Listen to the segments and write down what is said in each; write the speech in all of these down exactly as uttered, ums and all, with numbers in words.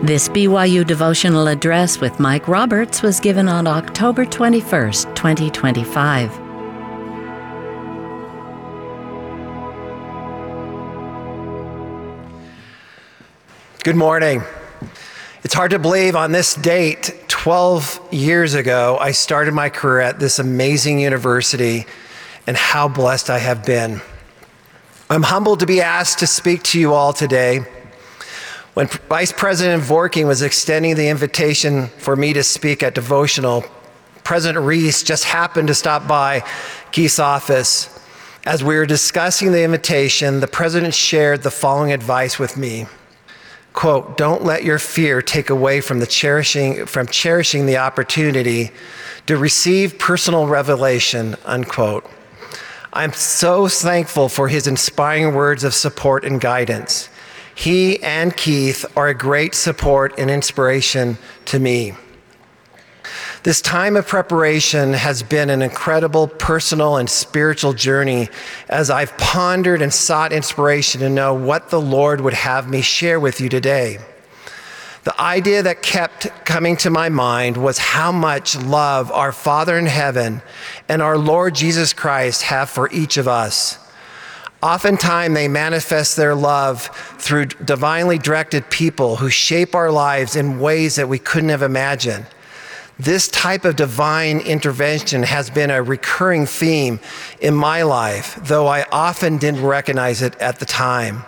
This B Y U devotional address with Mike Roberts was given on October twenty-first, twenty twenty-five. Good morning. It's hard to believe on this date, twelve years ago, I started my career at this amazing university, and how blessed I have been. I'm humbled to be asked to speak to you all today. When Vice President Vorking was extending the invitation for me to speak at devotional, President Reese just happened to stop by Keith's office. As we were discussing the invitation, the president shared the following advice with me. Quote, "Don't let your fear take away from the cherishing from cherishing the opportunity to receive personal revelation," unquote. I'm so thankful for his inspiring words of support and guidance. He and Keith are a great support and inspiration to me. This time of preparation has been an incredible personal and spiritual journey as I've pondered and sought inspiration to know what the Lord would have me share with you today. The idea that kept coming to my mind was how much love our Father in heaven and our Lord Jesus Christ have for each of us. Oftentimes, they manifest their love through divinely directed people who shape our lives in ways that we couldn't have imagined. This type of divine intervention has been a recurring theme in my life, though I often didn't recognize it at the time.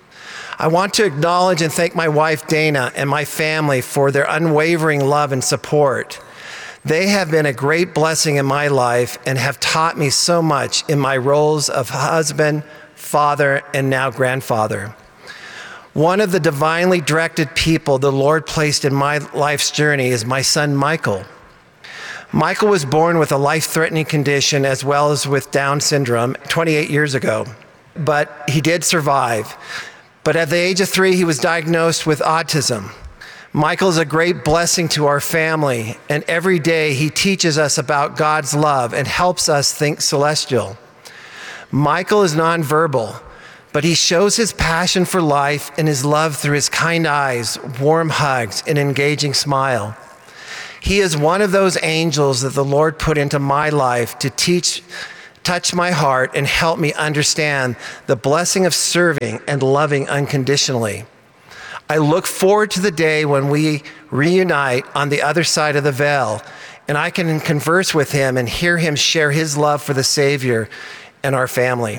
I want to acknowledge and thank my wife, Dana, and my family for their unwavering love and support. They have been a great blessing in my life and have taught me so much in my roles of husband, father, and now grandfather. One of the divinely directed people the Lord placed in my life's journey is my son, Michael. Michael was born with a life-threatening condition as well as with Down syndrome twenty-eight years ago, but he did survive. But at the age of three, he was diagnosed with autism. Michael is a great blessing to our family, and every day he teaches us about God's love and helps us think celestial. Michael is nonverbal, but he shows his passion for life and his love through his kind eyes, warm hugs, and engaging smile. He is one of those angels that the Lord put into my life to teach, touch my heart and help me understand the blessing of serving and loving unconditionally. I look forward to the day when we reunite on the other side of the veil, and I can converse with him and hear him share his love for the Savior and our family.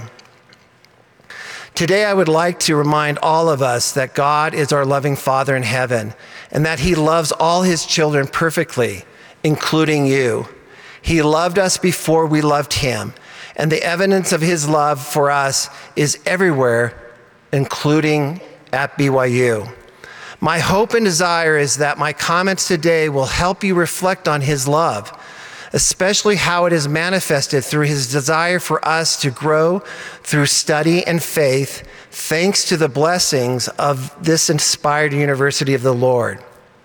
Today, I would like to remind all of us that God is our loving Father in heaven and that he loves all his children perfectly, including you. He loved us before we loved him, and the evidence of his love for us is everywhere, including at B Y U. My hope and desire is that my comments today will help you reflect on his love, especially how it is manifested through his desire for us to grow through study and faith, thanks to the blessings of this inspired University of the Lord.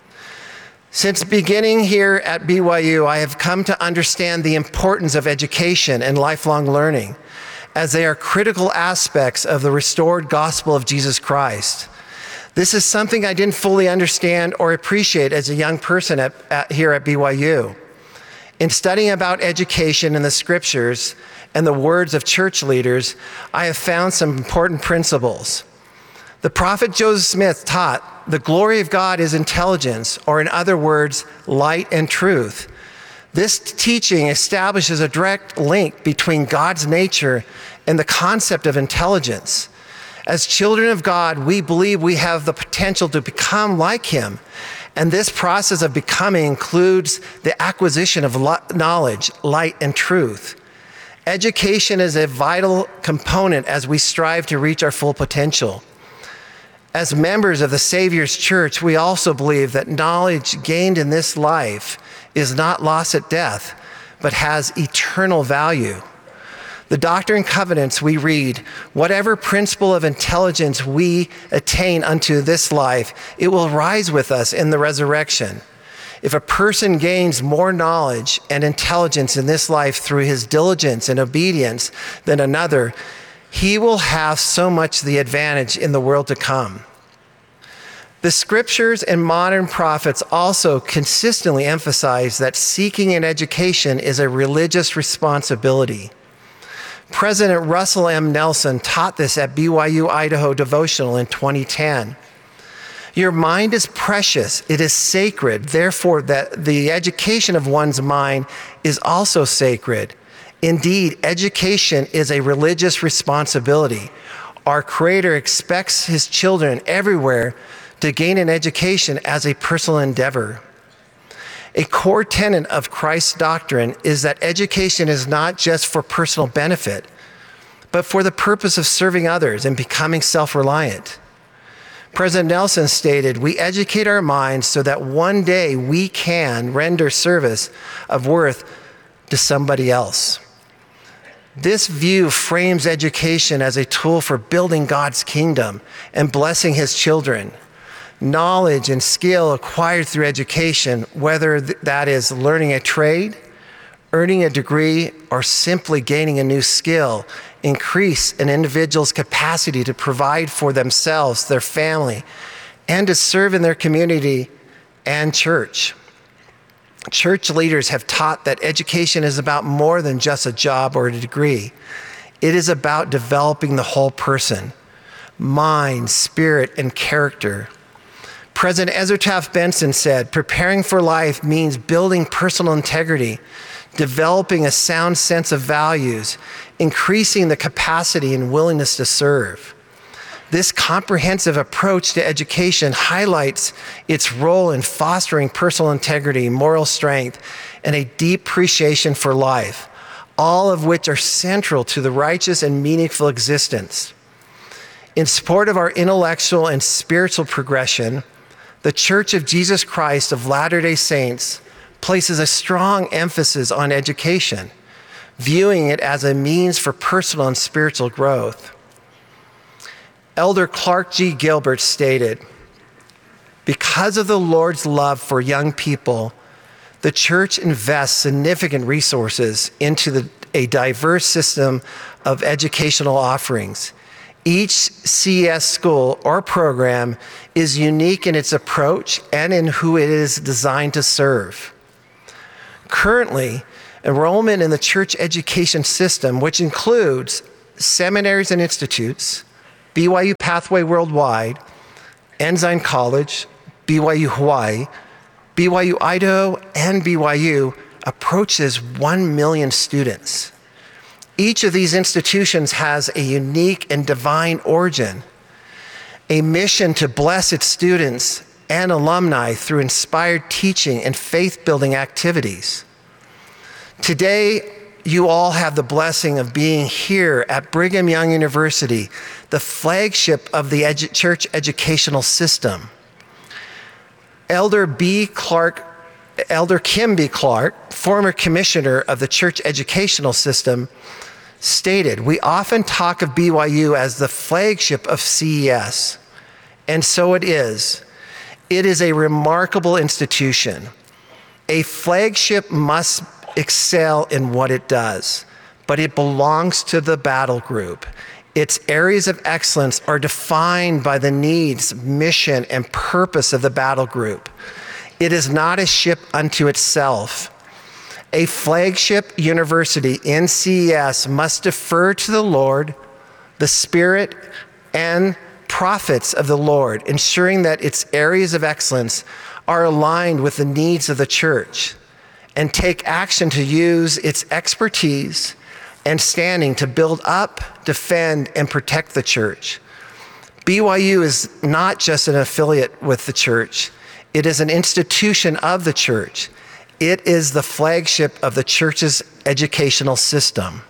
Since beginning here at B Y U, I have come to understand the importance of education and lifelong learning, as they are critical aspects of the restored gospel of Jesus Christ. This is something I didn't fully understand or appreciate as a young person at, at, here at B Y U. In studying about education in the scriptures and the words of church leaders, I have found some important principles. The prophet Joseph Smith taught the glory of God is intelligence, or in other words, light and truth. This teaching establishes a direct link between God's nature and the concept of intelligence. As children of God, we believe we have the potential to become like him. And this process of becoming includes the acquisition of knowledge, light, and truth. Education is a vital component as we strive to reach our full potential. As members of the Savior's Church, we also believe that knowledge gained in this life is not lost at death, but has eternal value. The Doctrine and Covenants we read, whatever principle of intelligence we attain unto this life, it will rise with us in the resurrection. If a person gains more knowledge and intelligence in this life through his diligence and obedience than another, he will have so much the advantage in the world to come. The scriptures and modern prophets also consistently emphasize that seeking an education is a religious responsibility. President Russell M. Nelson taught this at B Y U Idaho Devotional in twenty ten. Your mind is precious, it is sacred, therefore that the education of one's mind is also sacred. Indeed, education is a religious responsibility. Our Creator expects his children everywhere to gain an education as a personal endeavor. A core tenet of Christ's doctrine is that education is not just for personal benefit, but for the purpose of serving others and becoming self-reliant. President Nelson stated, "We educate our minds so that one day we can render service of worth to somebody else." This view frames education as a tool for building God's kingdom and blessing his children. Knowledge and skill acquired through education, whether that is learning a trade, earning a degree, or simply gaining a new skill, increase an individual's capacity to provide for themselves, their family, and to serve in their community and church. Church leaders have taught that education is about more than just a job or a degree. It is about developing the whole person, mind, spirit, and character. President Ezra Taft Benson said, "Preparing for life means building personal integrity, developing a sound sense of values, increasing the capacity and willingness to serve." This comprehensive approach to education highlights its role in fostering personal integrity, moral strength, and a deep appreciation for life, all of which are central to the righteous and meaningful existence. In support of our intellectual and spiritual progression, the Church of Jesus Christ of Latter-day Saints places a strong emphasis on education, viewing it as a means for personal and spiritual growth. Elder Clark G. Gilbert stated, "Because of the Lord's love for young people, the church invests significant resources into the, a diverse system of educational offerings. Each C S school or program is unique in its approach and in who it is designed to serve. Currently, enrollment in the church education system, which includes seminaries and institutes, B Y U Pathway Worldwide, Ensign College, B Y U Hawaii, B Y U Idaho, and B Y U, approaches one million students. Each of these institutions has a unique and divine origin, a mission to bless its students and alumni through inspired teaching and faith-building activities. Today, you all have the blessing of being here at Brigham Young University, the flagship of the edu- church educational system. Elder B. Clark, Elder Kim B. Clark, former commissioner of the church educational system, stated, "We often talk of B Y U as the flagship of C E S, and so it is. It is a remarkable institution. A flagship must excel in what it does, but it belongs to the battle group. Its areas of excellence are defined by the needs, mission, and purpose of the battle group. It is not a ship unto itself. A flagship university in C E S must defer to the Lord, the Spirit, and prophets of the Lord, ensuring that its areas of excellence are aligned with the needs of the church, and take action to use its expertise and standing to build up, defend, and protect the church. B Y U is not just an affiliate with the church. It is an institution of the church. It is the flagship of the church's educational system."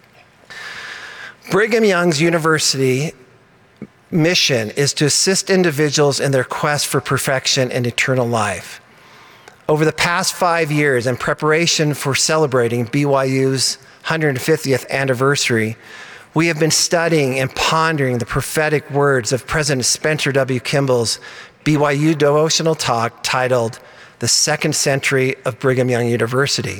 Brigham Young's University mission is to assist individuals in their quest for perfection and eternal life. Over the past five years, in preparation for celebrating B Y U's one hundred fiftieth anniversary, we have been studying and pondering the prophetic words of President Spencer W. Kimball's B Y U devotional talk titled, "The Second Century of Brigham Young University."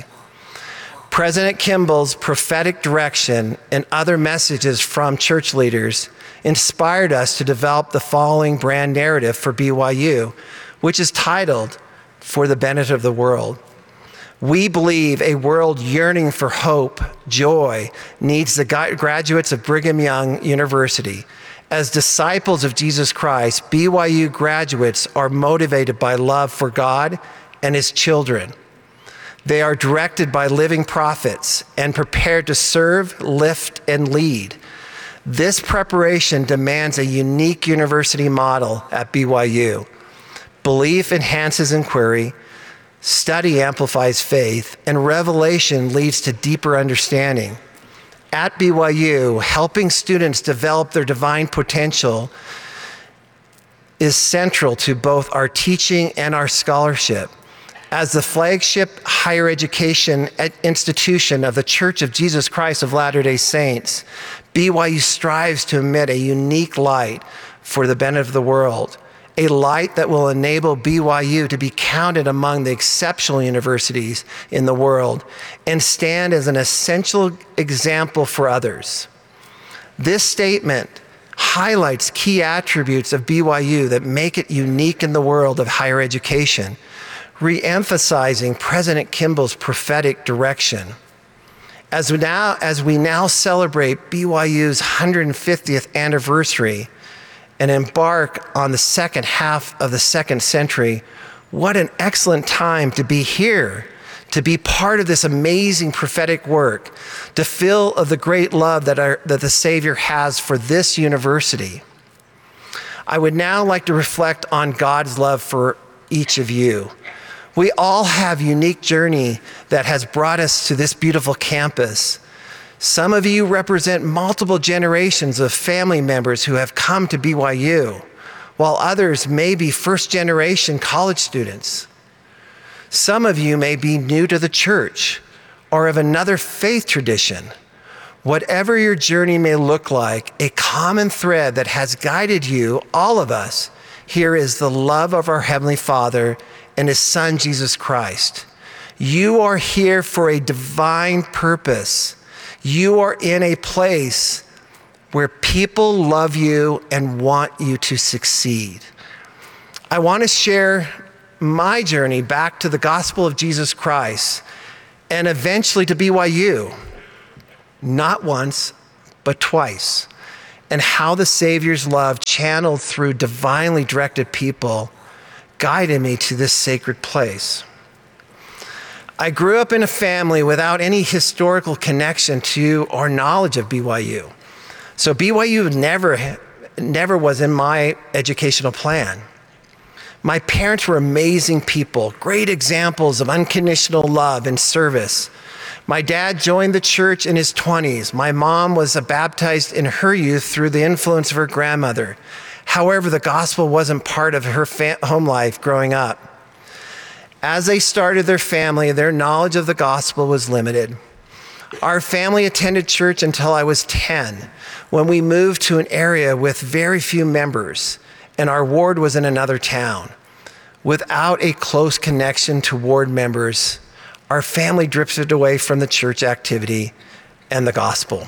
President Kimball's prophetic direction and other messages from church leaders inspired us to develop the following brand narrative for B Y U, which is titled, For the Benefit of the World. We believe a world yearning for hope, joy, needs the graduates of Brigham Young University. As disciples of Jesus Christ, B Y U graduates are motivated by love for God and his children. They are directed by living prophets and prepared to serve, lift, and lead. This preparation demands a unique university model at B Y U. Belief enhances inquiry, study amplifies faith, and revelation leads to deeper understanding. At B Y U, helping students develop their divine potential is central to both our teaching and our scholarship. As the flagship higher education institution of the Church of Jesus Christ of Latter-day Saints, B Y U strives to emit a unique light for the benefit of the world, a light that will enable B Y U to be counted among the exceptional universities in the world and stand as an essential example for others. This statement highlights key attributes of B Y U that make it unique in the world of higher education, re-emphasizing President Kimball's prophetic direction. As we now, as we now celebrate B Y U's one hundred fiftieth anniversary and embark on the second half of the second century, what an excellent time to be here, to be part of this amazing prophetic work, to feel of the great love that, our, that the Savior has for this university. I would now like to reflect on God's love for each of you. We all have a unique journey that has brought us to this beautiful campus. Some of you represent multiple generations of family members who have come to B Y U, while others may be first-generation college students. Some of you may be new to the church or of another faith tradition. Whatever your journey may look like, a common thread that has guided you, all of us, here is the love of our Heavenly Father and his Son, Jesus Christ. You are here for a divine purpose. You are in a place where people love you and want you to succeed. I want to share my journey back to the gospel of Jesus Christ and eventually to B Y U, not once, but twice, and how the Savior's love channeled through divinely directed people guided me to this sacred place. I grew up in a family without any historical connection to or knowledge of B Y U. So B Y U never, never was in my educational plan. My parents were amazing people, great examples of unconditional love and service. My dad joined the church in his twenties. My mom was baptized in her youth through the influence of her grandmother. However, the gospel wasn't part of her fa- home life growing up. As they started their family, their knowledge of the gospel was limited. Our family attended church until I was ten, when we moved to an area with very few members, and our ward was in another town. Without a close connection to ward members, our family drifted away from the church activity and the gospel.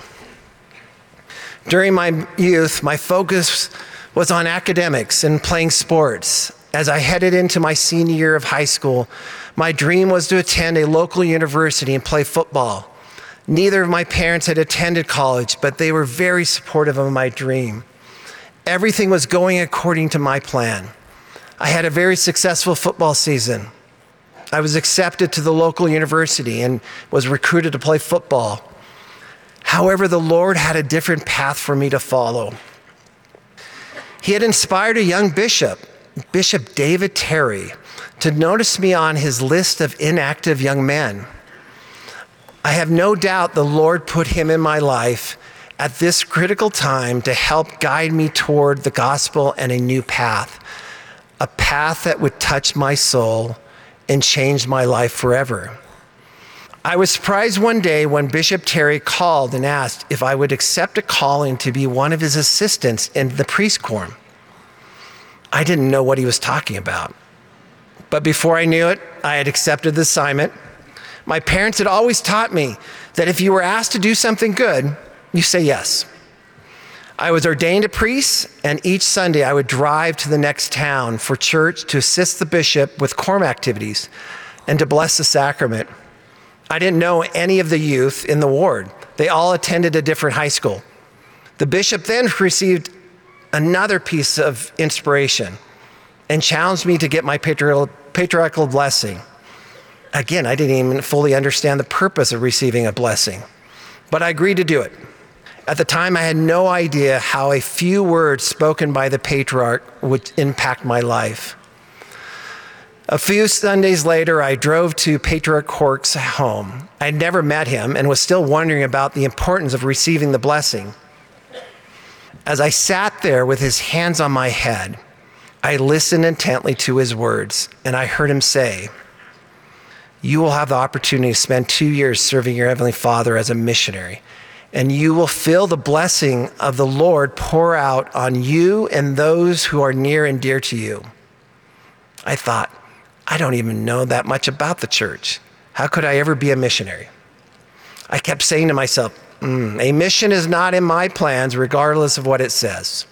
During my youth, my focus was on academics and playing sports. As I headed into my senior year of high school, my dream was to attend a local university and play football. Neither of my parents had attended college, but they were very supportive of my dream. Everything was going according to my plan. I had a very successful football season. I was accepted to the local university and was recruited to play football. However, the Lord had a different path for me to follow. He had inspired a young bishop, Bishop David Terry, to notice me on his list of inactive young men. I have no doubt the Lord put him in my life at this critical time to help guide me toward the gospel and a new path, a path that would touch my soul and change my life forever. I was surprised one day when Bishop Terry called and asked if I would accept a calling to be one of his assistants in the priest corps. I didn't know what he was talking about. But before I knew it, I had accepted the assignment. My parents had always taught me that if you were asked to do something good, you say yes. I was ordained a priest, and each Sunday I would drive to the next town for church to assist the bishop with quorum activities and to bless the sacrament. I didn't know any of the youth in the ward. They all attended a different high school. The bishop then received another piece of inspiration and challenged me to get my patriarchal blessing. Again, I didn't even fully understand the purpose of receiving a blessing, but I agreed to do it. At the time, I had no idea how a few words spoken by the patriarch would impact my life. A few Sundays later, I drove to Patriarch Cork's home. I'd never met him and was still wondering about the importance of receiving the blessing. As I sat there with his hands on my head, I listened intently to his words, and I heard him say, "You will have the opportunity to spend two years serving your Heavenly Father as a missionary, and you will feel the blessing of the Lord pour out on you and those who are near and dear to you." I thought, I don't even know that much about the church. How could I ever be a missionary? I kept saying to myself, mm, a mission is not in my plans regardless of what it says.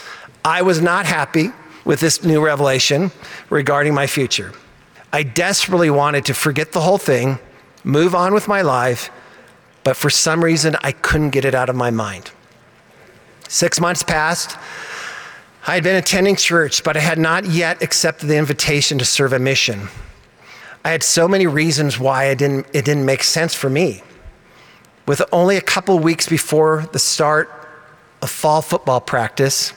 I was not happy with this new revelation regarding my future. I desperately wanted to forget the whole thing, move on with my life, but for some reason I couldn't get it out of my mind. Six months passed. I had been attending church, but I had not yet accepted the invitation to serve a mission. I had so many reasons why it didn't, it didn't make sense for me. With only a couple weeks before the start of fall football practice,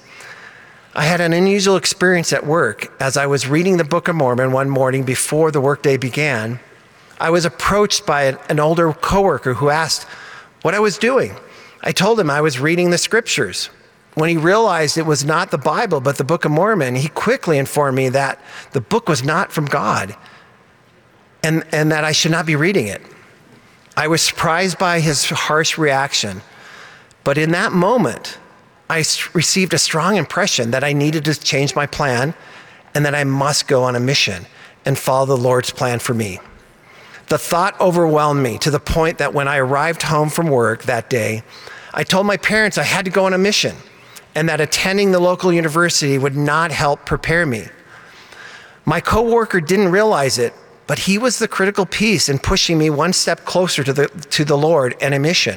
I had an unusual experience at work. As I was reading the Book of Mormon one morning before the workday began, I was approached by an older coworker who asked what I was doing. I told him I was reading the scriptures. When he realized it was not the Bible, but the Book of Mormon, he quickly informed me that the book was not from God and, and that I should not be reading it. I was surprised by his harsh reaction, but in that moment, I received a strong impression that I needed to change my plan and that I must go on a mission and follow the Lord's plan for me. The thought overwhelmed me to the point that when I arrived home from work that day, I told my parents I had to go on a mission and that attending the local university would not help prepare me. My coworker didn't realize it, but he was the critical piece in pushing me one step closer to the, to the Lord and a mission.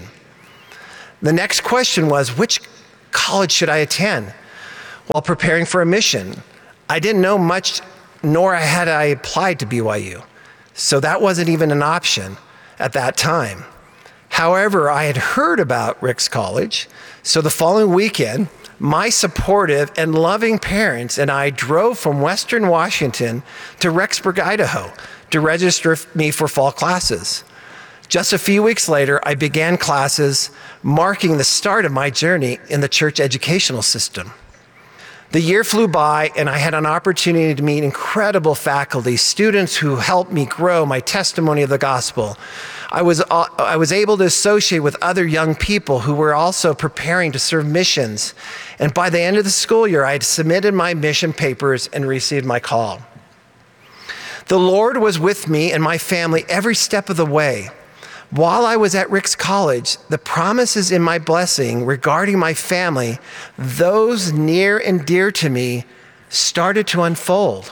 The next question was, which college should I attend? While preparing for a mission, I didn't know much, nor had I applied to B Y U. So that wasn't even an option at that time. However, I had heard about Ricks College, so the following weekend, my supportive and loving parents and I drove from Western Washington to Rexburg, Idaho, to register me for fall classes. Just a few weeks later, I began classes, marking the start of my journey in the church educational system. The year flew by, and I had an opportunity to meet incredible faculty, students who helped me grow my testimony of the gospel. I was, uh, I was able to associate with other young people who were also preparing to serve missions. And by the end of the school year, I had submitted my mission papers and received my call. The Lord was with me and my family every step of the way. While I was at Ricks College, the promises in my blessing regarding my family, those near and dear to me, started to unfold.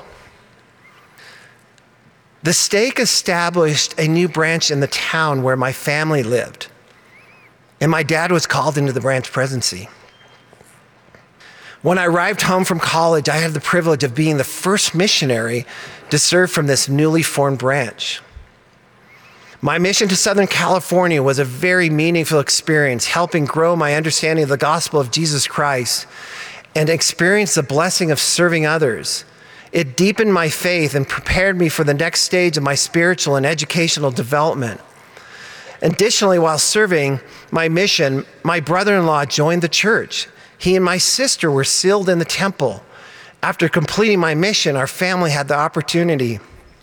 The stake established a new branch in the town where my family lived, and my dad was called into the branch presidency. When I arrived home from college, I had the privilege of being the first missionary to serve from this newly formed branch. My mission to Southern California was a very meaningful experience, helping grow my understanding of the gospel of Jesus Christ and experience the blessing of serving others. It deepened my faith and prepared me for the next stage of my spiritual and educational development. Additionally, while serving my mission, my brother-in-law joined the church. He and my sister were sealed in the temple. After completing my mission, our family had the opportunity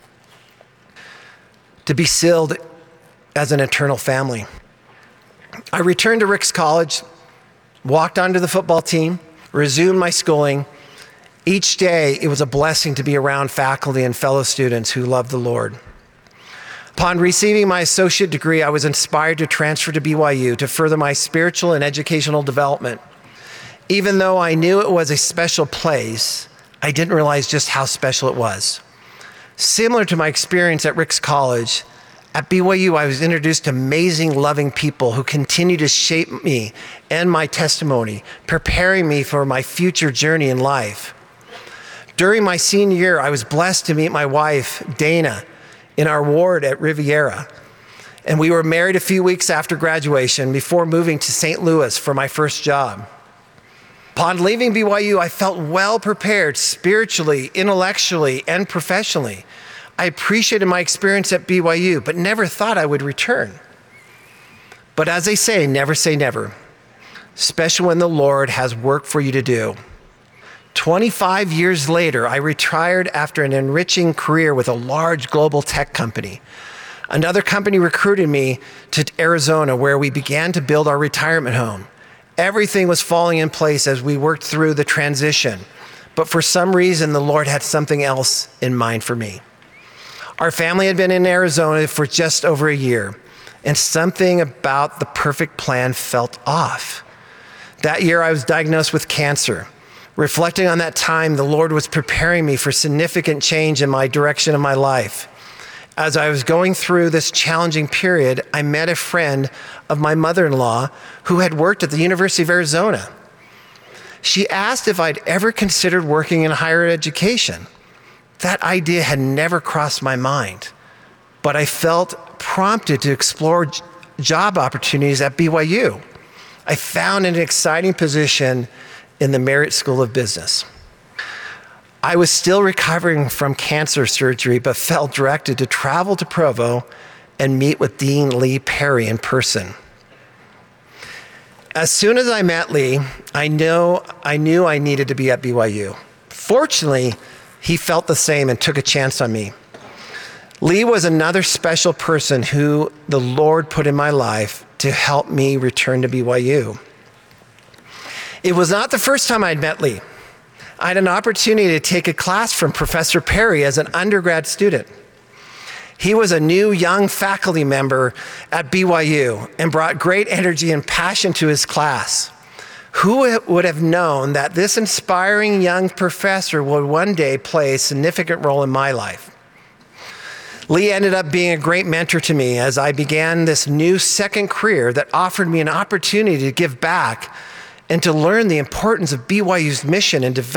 to be sealed as an eternal family. I returned to Ricks College, walked onto the football team, resumed my schooling. Each day, it was a blessing to be around faculty and fellow students who loved the Lord. Upon receiving my associate degree, I was inspired to transfer to B Y U to further my spiritual and educational development. Even though I knew it was a special place, I didn't realize just how special it was. Similar to my experience at Ricks College, at B Y U, I was introduced to amazing, loving people who continue to shape me and my testimony, preparing me for my future journey in life. During my senior year, I was blessed to meet my wife, Dana, in our ward at Riviera. And we were married a few weeks after graduation before moving to Saint Louis for my first job. Upon leaving B Y U, I felt well prepared spiritually, intellectually, and professionally. I appreciated my experience at B Y U, but never thought I would return. But as they say, never say never, especially when the Lord has work for you to do. twenty-five years later, I retired after an enriching career with a large global tech company. Another company recruited me to Arizona, where we began to build our retirement home. Everything was falling in place as we worked through the transition, but for some reason, the Lord had something else in mind for me. Our family had been in Arizona for just over a year, and something about the perfect plan felt off. That year, I was diagnosed with cancer. Reflecting on that time, the Lord was preparing me for significant change in my direction of my life. As I was going through this challenging period, I met a friend of my mother-in-law who had worked at the University of Arizona. She asked if I'd ever considered working in higher education. That idea had never crossed my mind, but I felt prompted to explore j- job opportunities at B Y U. I found an exciting position in the Merit School of Business. I was still recovering from cancer surgery, but felt directed to travel to Provo and meet with Dean Lee Perry in person. As soon as I met Lee, I know I knew I needed to be at B Y U. Fortunately, he felt the same and took a chance on me. Lee was another special person who the Lord put in my life to help me return to B Y U. It was not the first time I'd met Lee. I had an opportunity to take a class from Professor Perry as an undergrad student. He was a new young faculty member at B Y U and brought great energy and passion to his class. Who would have known that this inspiring young professor would one day play a significant role in my life? Lee ended up being a great mentor to me as I began this new second career that offered me an opportunity to give back and to learn the importance of B Y U's mission and development